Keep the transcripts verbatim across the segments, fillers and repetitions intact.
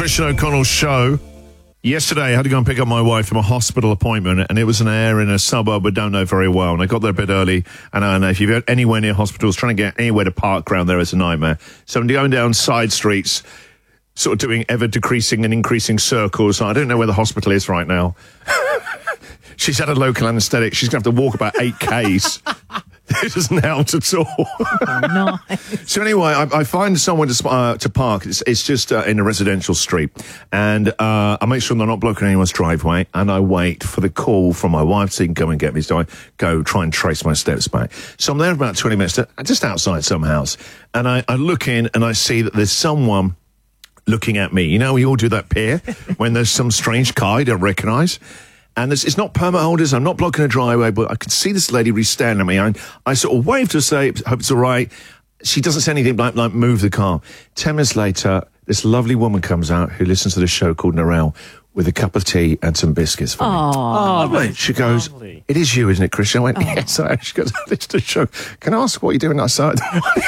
Christian O'Connell show. Yesterday, I had to go and pick up my wife from a hospital appointment, and it was an air in a suburb I don't know very well. And I got there a bit early, and I know if you're anywhere near hospitals, trying to get anywhere to park around there is a nightmare. So I'm going down side streets, sort of doing ever decreasing and increasing circles. I don't know where the hospital is right now. She's had a local anaesthetic. She's going to have to walk about eight kays. It doesn't help at all. Oh, nice. So anyway, I, I find somewhere to, uh, to park. It's, it's just uh, in a residential street. And uh, I make sure they're not blocking anyone's driveway. And I wait for the call from my wife so he can come and get me. So I go try and trace my steps back. So I'm there about twenty minutes, to, just outside some house. And I, I look in and I see that there's someone looking at me. You know, we all do that peer when there's some strange car you don't recognise. And this, it's not permit holders. I'm not blocking a driveway, but I can see this lady really staring at me. I, I sort of wave to her, say, hope it's all right. She doesn't say anything like, like move the car. Ten minutes later, this lovely woman comes out who listens to the show called Narelle with a cup of tea and some biscuits for me. Oh, oh she goes, lovely. It is you, isn't it, Christian? I went, oh. Yes. I, she goes, listen to the show. Can I ask what you're doing outside?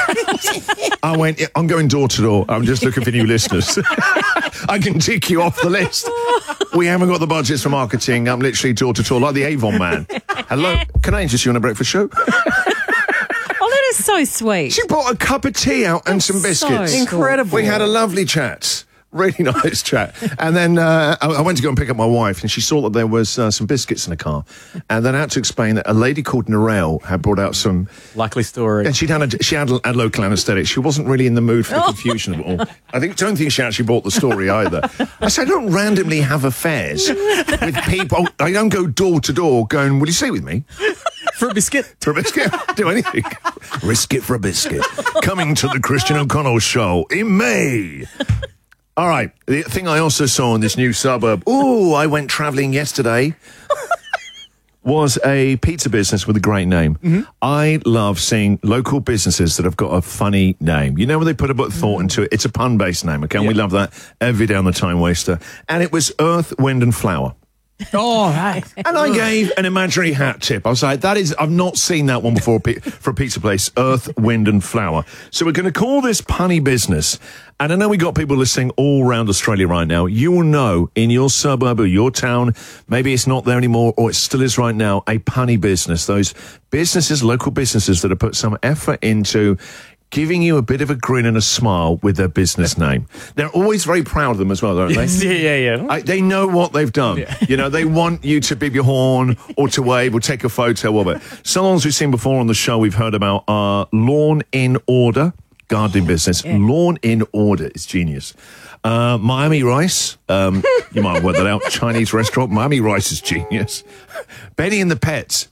I went, yeah, I'm going door to door. I'm just looking for new listeners. I can tick you off the list. We haven't got the budgets for marketing. I'm literally door to door, like the Avon man. Hello, can I interest you on a breakfast show? Oh, that is so sweet. She brought a cup of tea out and That's some biscuits. So incredible. We had a lovely chat. Really nice chat. And then uh, I, I went to go and pick up my wife, and she saw that there was uh, some biscuits in the car. And then I had to explain that a lady called Narelle had brought out some... Likely story. And she'd had a, she had a, a local anaesthetic. She wasn't really in the mood for the confusion of it all. I think, don't think she actually bought the story either. I said, I don't randomly have affairs with people. I don't go door to door going, will you stay with me? For a biscuit. For a biscuit. Do anything. Risk it for a biscuit. Coming to the Christian O'Connell show in May. All right, the thing I also saw in this new suburb, ooh, I went travelling yesterday, was a pizza business with a great name. Mm-hmm. I love seeing local businesses that have got a funny name. You know when they put a bit of thought into it? It's a pun-based name, okay? And yeah. we love that every day on the Time Waster. And it was Earth, Wind and Flower. Oh, right. And I gave an imaginary hat tip. I was like, that is, I've not seen that one before for a pizza place, Earth, Wind and Flower. So we're going to call this punny business. And I know we got people listening all around Australia right now. You will know in your suburb or your town, maybe it's not there anymore or it still is right now, a punny business. Those businesses, local businesses that have put some effort into giving you a bit of a grin and a smile with their business name. They're always very proud of them as well, don't they? Yes, yeah, yeah, yeah. I, they know what they've done. Yeah. You know, they want you to beep your horn or to wave or take a photo of it. Some ones we've seen before on the show we've heard about are Lawn in Order, gardening business. Yeah. Lawn in Order is genius. Uh, Miami Rice, um, you might work that out. Chinese restaurant, Miami Rice is genius. Benny and the Pets.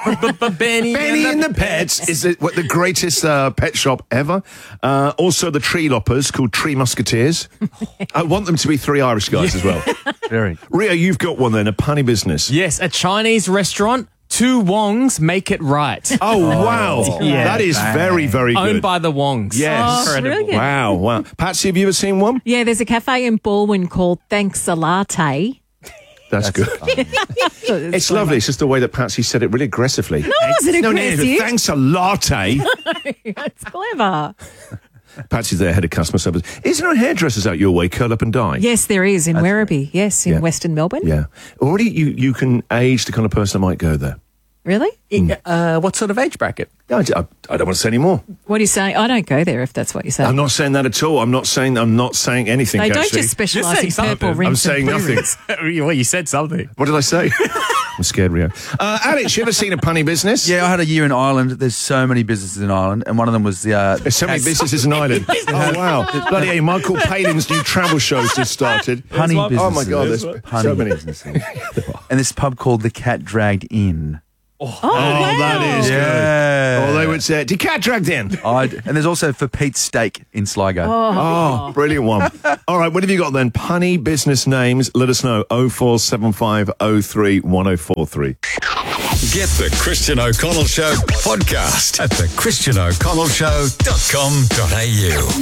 Benny, Benny and the Pets is the, what, the greatest uh, pet shop ever. Uh, also, the Tree Loppers called Tree Musketeers. I want them to be three Irish guys as well. Very. Rio, you've got one then, a punny business. Yes, a Chinese restaurant. Two Wongs make it right. Oh, wow. Oh, yeah. That is very, very good. Owned by the Wongs. Yes. Oh, brilliant. Wow, wow. Patsy, have you ever seen one? Yeah, there's a cafe in Baldwin called Thanks a Latte. That's, That's good. It's so lovely. Much. It's just the way that Patsy said it really aggressively. No, was it aggressive? No, thanks a latte. No, it's clever. Patsy's there, head of customer service. Isn't there hairdressers out your way, Curl Up and Dye? Yes, there is in That's Werribee. Right. Yes, in yeah. Western Melbourne. Yeah. Already you, you can age the kind of person that might go there. Really? Mm. Uh, what sort of age bracket? I, I, I don't want to say any more. What do you say? I don't go there if that's what you say. I'm not saying that at all. I'm not saying I'm not saying anything. They don't actually. just specialise in purple rings. I'm saying nothing. Well, you said something. What did I say? I'm scared, Rio. Uh, Alex, you ever seen a punny business? Yeah, I had a year in Ireland. There's so many businesses in Ireland, and one of them was the... Uh, There's so many businesses in Ireland. Oh, wow. Bloody hell, Michael Palin's new travel shows just started. Punny businesses. Oh, my God, there's punny so many businesses. And this pub called The Cat Dragged In. Oh, oh wow. That is yeah. good. Or they would say, "The cat dragged in." I'd, and there's also For Pete's Steak in Sligo. Oh, oh brilliant one. All right, what have you got then? Punny business names. Let us know. oh four seven five oh three one oh four three. Get the Christian O'Connell Show podcast at the christian o'connell show dot com dot a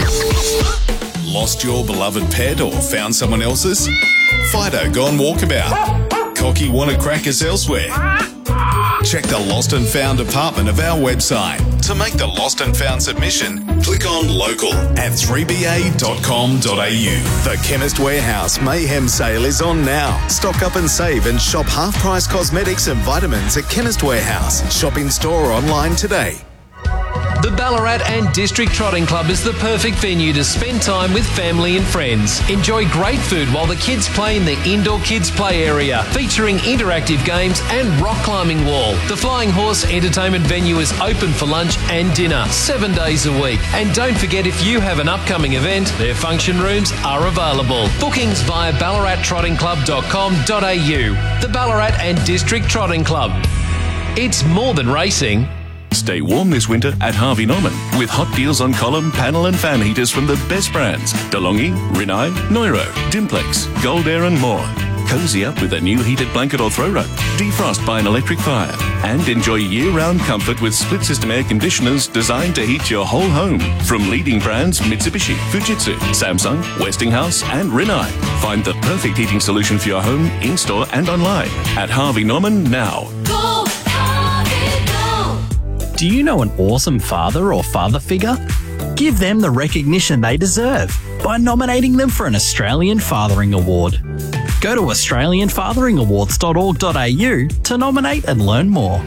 u. Lost your beloved pet or found someone else's? Fido gone walkabout. Cocky wanna crackers elsewhere? Check the lost and found department of our website, To make the lost and found submission, click on local at three b a dot com dot a u. The Chemist Warehouse Mayhem Sale is on now. Stock up and save and shop half-price cosmetics and vitamins at Chemist Warehouse. Shop in store or online today. The Ballarat and District Trotting Club is the perfect venue to spend time with family and friends. Enjoy great food while the kids play in the indoor kids play area, featuring interactive games and rock climbing wall. The Flying Horse entertainment venue is open for lunch and dinner, seven days a week. And don't forget, if you have an upcoming event, their function rooms are available. Bookings via ballarat trotting club dot com dot a u. The Ballarat and District Trotting Club. It's more than racing. Stay warm this winter at Harvey Norman with hot deals on column, panel and fan heaters from the best brands. DeLonghi, Rinnai, Neuro, Dimplex, Gold Air and more. Cozy up with a new heated blanket or throw rug. Defrost by an electric fire. And enjoy year-round comfort with split-system air conditioners designed to heat your whole home. From leading brands Mitsubishi, Fujitsu, Samsung, Westinghouse and Rinnai. Find the perfect heating solution for your home, in-store and online at Harvey Norman now. Go, Harvey, go! Do you know an awesome father or father figure? Give them the recognition they deserve by nominating them for an Australian Fathering Award. Go to australian fathering awards dot org dot a u to nominate and learn more.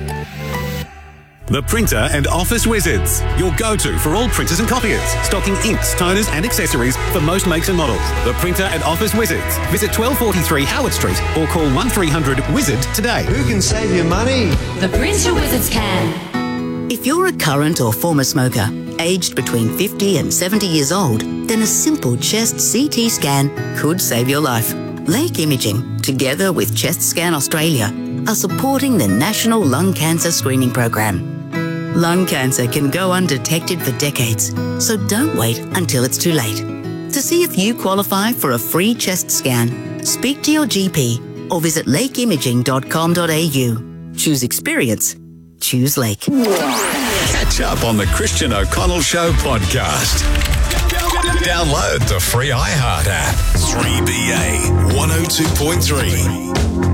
The Printer and Office Wizards, your go-to for all printers and copiers, stocking inks, toners and accessories for most makes and models. The Printer and Office Wizards. Visit twelve forty-three Howard Street or call one three hundred wizard today. Who can save you money? The Printer Wizards can. If you're a current or former smoker, aged between fifty and seventy years old, then a simple chest C T scan could save your life. Lake Imaging, together with Chest Scan Australia, are supporting the National Lung Cancer Screening Program. Lung cancer can go undetected for decades, so don't wait until it's too late. To see if you qualify for a free chest scan, speak to your G P or visit lake imaging dot com dot a u. Choose experience. Choose Lake. Catch up on the Christian O'Connell Show podcast. Download the free iHeart app. three B A one oh two point three.